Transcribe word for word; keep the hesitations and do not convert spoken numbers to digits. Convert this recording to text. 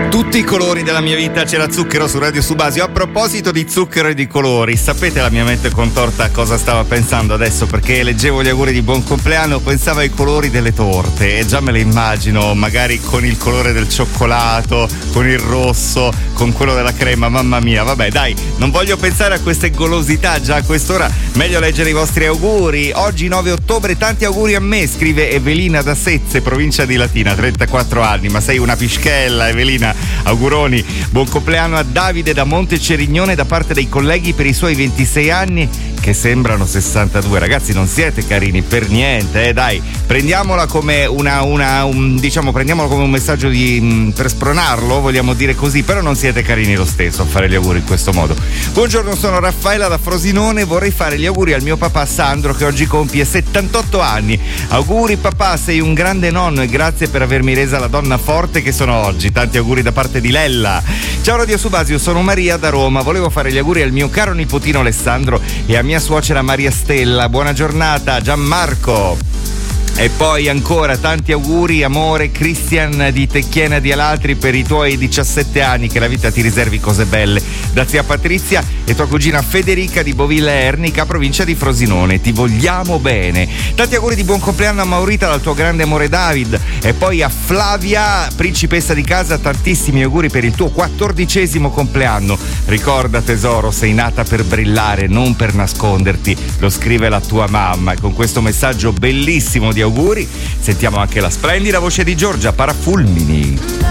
Tutti i colori della mia vita, c'era Zucchero su Radio Subasio. A proposito di zucchero e di colori, sapete la mia mente contorta a cosa stava pensando adesso? Perché leggevo gli auguri di buon compleanno, pensavo ai colori delle torte e già me le immagino, magari con il colore del cioccolato, con il rosso, con quello della crema. Mamma mia, vabbè, dai, non voglio pensare a queste golosità già a quest'ora, meglio leggere i vostri auguri. Oggi nove ottobre, tanti auguri a me, scrive Evelina da Sezze, provincia di Latina, trentaquattro anni, ma sei una pischella, Evelina. Auguroni, buon compleanno a Davide da Monte Cerignone da parte dei colleghi per i suoi ventisei anni che sembrano sessantadue. Ragazzi, non siete carini per niente, eh, dai, prendiamola come una, una un, diciamo, prendiamolo come un messaggio di, mh, per spronarlo, vogliamo dire così, però non siete carini lo stesso a fare gli auguri in questo modo. Buongiorno, sono Raffaella da Frosinone, vorrei fare gli auguri al mio papà Sandro che oggi compie settantotto anni. Auguri papà, sei un grande nonno e grazie per avermi resa la donna forte che sono oggi. Tanti auguri da parte di Lella. Ciao Radio Subasio, sono Maria da Roma, volevo fare gli auguri al mio caro nipotino Alessandro e a mia suocera Maria Stella. Buona giornata Gianmarco. E poi ancora tanti auguri, amore, Christian di Tecchiena di Alatri per i tuoi diciassette anni, che la vita ti riservi cose belle. Da zia Patrizia e tua cugina Federica di Bovilla Ernica, provincia di Frosinone. Ti vogliamo bene. Tanti auguri di buon compleanno a Maurita dal tuo grande amore David. E poi a Flavia, principessa di casa, tantissimi auguri per il tuo quattordicesimo compleanno. Ricorda tesoro, sei nata per brillare, non per nasconderti. Lo scrive la tua mamma. E con questo messaggio bellissimo di auguri sentiamo anche la splendida voce di Giorgia Parafulmini.